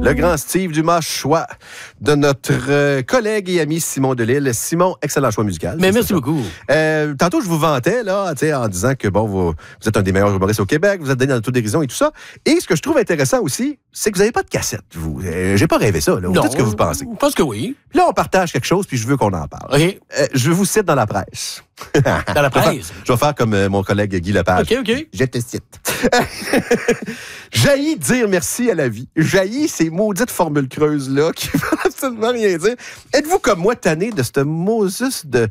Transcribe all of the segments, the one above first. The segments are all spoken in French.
Le grand Steve Dumas, choix de notre collègue et ami Simon Delille. Simon, excellent choix musical. Mais merci beaucoup. Tantôt, je vous vantais là, en disant que bon, vous êtes un des meilleurs humoristes au Québec, vous êtes donné dans l'autodérision et tout ça. Et ce que je trouve intéressant aussi, c'est que vous n'avez pas de cassette, vous. J'ai pas rêvé ça, là. Non, Dites ce que vous pensez. Je pense que oui. Là, on partage quelque chose, puis je veux qu'on en parle. OK. Je vous cite dans la presse. Dans la presse? Je vais faire comme mon collègue Guy Lepage. OK. Je te cite. Jaillit dire merci à la vie. Jaillit ces maudites formules creuses-là qui ne veulent absolument rien dire. Êtes-vous comme moi tanné de ce mot juste de...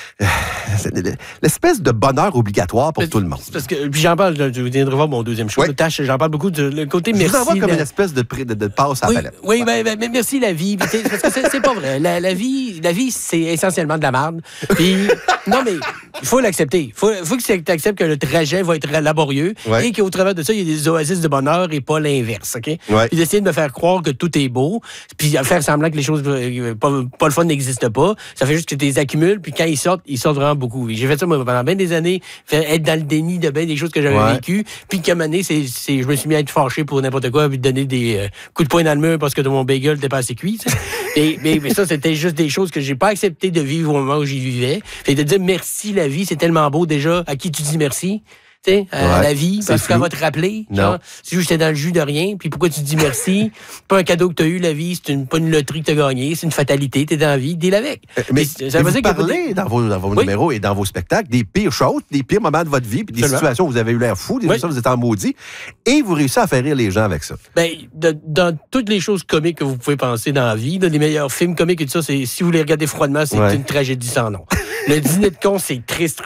l'espèce de bonheur obligatoire pour tout le monde? Parce que, puis j'en parle, je viendrai voir mon deuxième show. Oui. Tâche, j'en parle beaucoup le côté merci. Je vous envoie comme une espèce de passe à la palette. Oui, ben, merci la vie. Parce que c'est pas vrai. La vie, c'est essentiellement de la merde. Puis, non, mais il faut l'accepter. Faut que tu acceptes que le trajet va être laborieux et qu'au travers de ça, il y a des oasis de bonheur et pas l'inverse, OK? Ouais. Puis d'essayer de me faire croire que tout est beau, puis faire semblant que les choses pas le fun n'existent pas, ça fait juste que tu les accumules, puis quand ils sortent vraiment beaucoup. J'ai fait ça moi, pendant bien des années, être dans le déni de bien des choses que j'avais vécues, puis qu'à un moment donné, je me suis mis à être fâché pour n'importe quoi, puis donner des coups de poing dans le mur parce que mon bagel n'était pas assez cuit. Mais ça, c'était juste des choses que j'ai pas accepté de vivre au moment où j'y vivais. Fait de dire merci la vie, c'est tellement beau déjà. À qui tu dis merci? Tu sais, la vie, parce qu'elle va te rappeler. Genre, si j'étais dans le jus de rien, puis pourquoi tu dis merci? C'est pas un cadeau que tu as eu, la vie, c'est pas une loterie que tu as gagnée, c'est une fatalité, tu es dans la vie, deal avec. Mais ça veut dire que vous parlez dans vos numéros et dans vos spectacles des pires choses, des pires moments de votre vie, puis des situations où vous avez eu l'air fou, des situations où vous êtes en maudit, et vous réussissez à faire rire les gens avec ça. Ben, dans toutes les choses comiques que vous pouvez penser dans la vie, les meilleurs films comiques et tout ça, c'est si vous les regardez froidement, c'est une tragédie sans nom. Le dîner de con, c'est triste.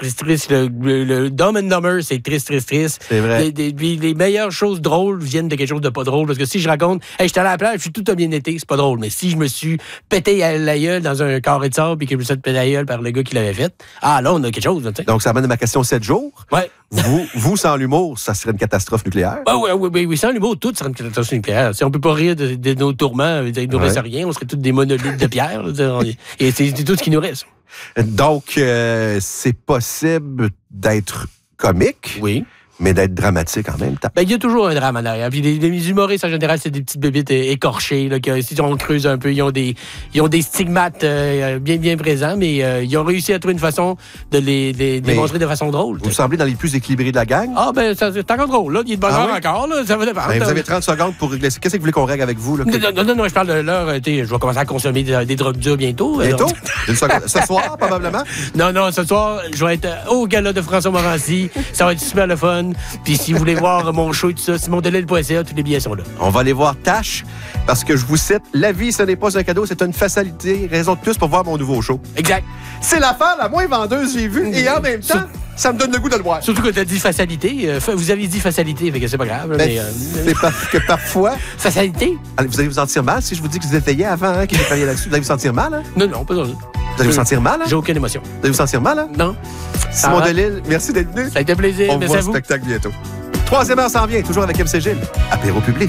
Le Dumb and Dumber, c'est triste. C'est vrai. Les meilleures choses drôles viennent de quelque chose de pas drôle. Parce que si je raconte, hey, j'étais à la plage, puis tout a bien été, c'est pas drôle. Mais si je me suis pété à la gueule dans un carré de sable, puis que je me suis pété à la gueule par le gars qui l'avait fait, là, on a quelque chose. T'sais. Donc, ça amène à ma question 7 jours. Ouais. Vous, sans l'humour, ça serait une catastrophe nucléaire? Oui, sans l'humour, tout serait une catastrophe nucléaire. Si on peut pas rire de nos tourments, il nous reste rien, on serait tous des monolithes de pierre. Et c'est tout ce qui nous reste. Donc, c'est possible d'être comique, mais d'être dramatique en même temps. Ben, il y a toujours un drame en arrière. Puis les humoristes, en général, c'est des petites bébites écorchées, là, si on creuse un peu, ils ont des stigmates bien présents, mais ils ont réussi à trouver une façon de les démontrer de façon drôle. Vous semblez dans les plus équilibrés de la gang? Ah, ben, c'est encore drôle, là. Il y a de bonheur encore, là. Ça va dépendre. Ben, vous avez 30 secondes pour régler. Qu'est-ce que vous voulez qu'on règle avec vous, là? Non, je parle de l'heure. Je vais commencer à consommer des drogues dures bientôt. Bientôt? Une seconde. Ce soir, probablement? Non, ce soir, je vais être au gala de François Morancy. Ça va être super le fun. Puis si vous voulez voir mon show et tout ça, simondelille.ca, tous les billets sont là. On va aller voir Tache, parce que je vous cite, la vie, ce n'est pas un cadeau, c'est une facilité, raison de plus pour voir mon nouveau show. Exact. C'est l'affaire la moins vendeuse j'ai vue, et en même temps, ça me donne le goût de le voir. Surtout que tu as dit facilité. Vous avez dit facilité, fait que c'est pas grave. Ben, c'est parce que parfois... Facilité? Vous allez vous sentir mal si je vous dis que vous étayez avant, que j'ai travaillé là-dessus. Vous allez vous sentir mal, hein? Non, pas ça. Vous allez vous sentir mal, hein? J'ai aucune émotion. Vous allez vous sentir mal, hein? Non. Simon Delille, merci d'être venu. Ça a été plaisir. On voit le spectacle bientôt. Troisième heure s'en vient, toujours avec MC Gilles. Apéro public.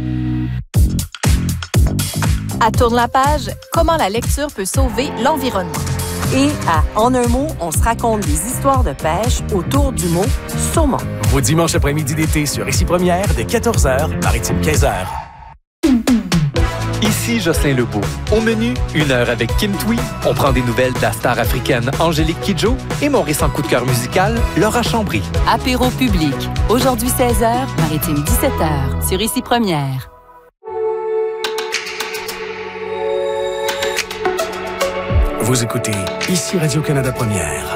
À Tourne la page, comment la lecture peut sauver l'environnement. Et à En un mot, on se raconte des histoires de pêche autour du mot saumon. Vos dimanches après-midi d'été sur Ici Première, dès 14h, Maritime 15h. Ici Jocelyn Lebeau. Au menu, 1 heure avec Kim Thuy. On prend des nouvelles de la star africaine Angélique Kidjo et mon récent coup de cœur musical, Laura Chambry. Apéro public. Aujourd'hui 16h, Maritime 17h, sur Ici Première. Vous écoutez Ici Radio-Canada Première.